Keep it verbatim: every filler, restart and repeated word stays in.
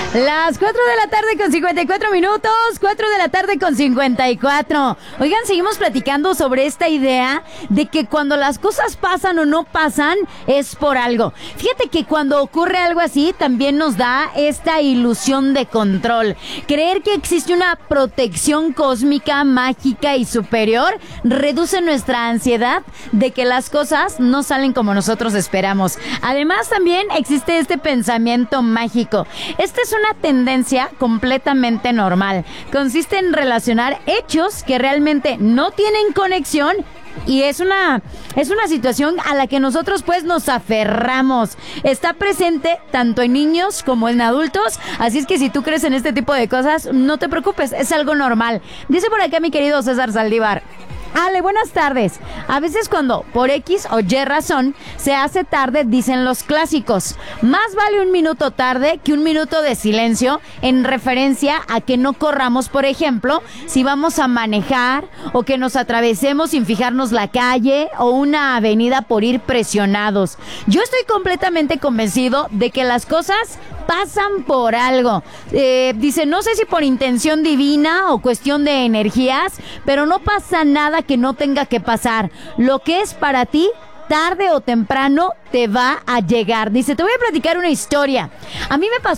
Las cuatro de la tarde con cincuenta y cuatro minutos, cuatro de la tarde con cincuenta y cuatro. Oigan, seguimos platicando sobre esta idea de que cuando las cosas pasan o no pasan es por algo. Fíjate que cuando ocurre algo así también nos da esta ilusión de control. Creer que existe una protección cósmica, mágica y superior reduce nuestra ansiedad de que las cosas no salen como nosotros esperamos. Además también existe este pensamiento mágico. Esta es una tendencia completamente normal. Consiste en relacionar hechos que realmente no tienen conexión y es una es una situación a la que nosotros pues nos aferramos. Está presente tanto en niños como en adultos, así es que si tú crees en este tipo de cosas, no te preocupes, es algo normal. Dice por acá mi querido César Saldívar: Ale, buenas tardes. A veces cuando por X o Y razón se hace tarde, dicen los clásicos, más vale un minuto tarde que un minuto de silencio, en referencia a que no corramos, por ejemplo, si vamos a manejar o que nos atravesemos sin fijarnos la calle o una avenida por ir presionados. Yo estoy completamente convencido de que las cosas pasan por algo. Eh, dice, no sé si por intención divina o cuestión de energías, pero no pasa nada que no tenga que pasar. Lo que es para ti, tarde o temprano te va a llegar. Dice, te voy a platicar una historia. A mí me pasó